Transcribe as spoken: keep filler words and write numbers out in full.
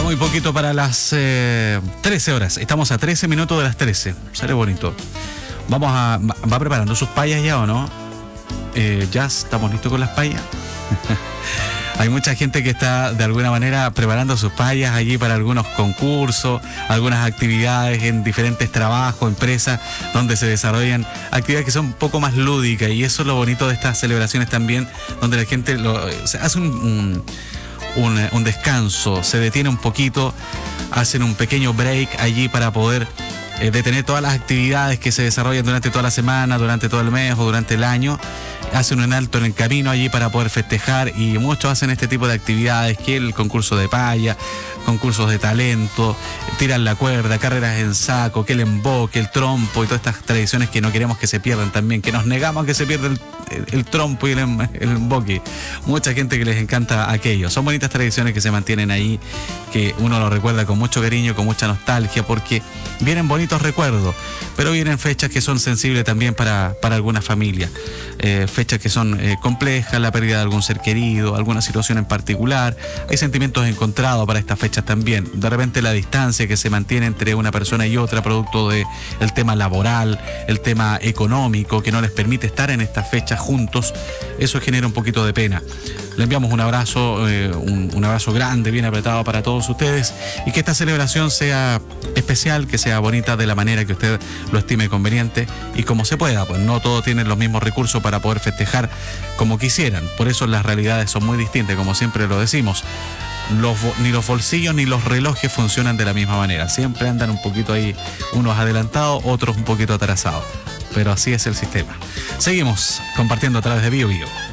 muy poquito para las eh, trece horas. Estamos a trece minutos de las trece. Sale bonito. Vamos a... ¿Va preparando sus payas ya o no? Eh, ¿Ya estamos listos con las payas? Hay mucha gente que está de alguna manera preparando sus payas allí para algunos concursos, algunas actividades en diferentes trabajos, empresas, donde se desarrollan actividades que son un poco más lúdicas, y eso es lo bonito de estas celebraciones también, donde la gente lo, se hace un, un, un, un descanso, se detiene un poquito, hacen un pequeño break allí para poder eh, detener todas las actividades que se desarrollan durante toda la semana, durante todo el mes o durante el año. Hacen un alto en el camino allí para poder festejar, y muchos hacen este tipo de actividades, que el concurso de paya, concursos de talento, tiran la cuerda, carreras en saco, que el emboque, el trompo y todas estas tradiciones que no queremos que se pierdan también, que nos negamos a que se pierda el, el, el trompo y el, el emboque. Mucha gente que les encanta aquello. Son bonitas tradiciones que se mantienen ahí, que uno lo recuerda con mucho cariño, con mucha nostalgia, porque vienen bonitos recuerdos, pero vienen fechas que son sensibles también para, para algunas familias. Eh, fechas que son eh, complejas, la pérdida de algún ser querido, alguna situación en particular. Hay sentimientos encontrados para estas fechas también. De repente la distancia que se mantiene entre una persona y otra, producto de el tema laboral, el tema económico, que no les permite estar en estas fechas juntos, eso genera un poquito de pena. Le enviamos un abrazo, eh, un, un abrazo grande, bien apretado para todos ustedes, y que esta celebración sea especial, que sea bonita de la manera que usted lo estime conveniente y como se pueda, pues no todos tienen los mismos recursos para poder festejar como quisieran. Por eso las realidades son muy distintas, como siempre lo decimos. Los, ni los bolsillos ni los relojes funcionan de la misma manera. Siempre andan un poquito ahí, unos adelantados, otros un poquito atrasados. Pero así es el sistema. Seguimos compartiendo a través de Bio Bio.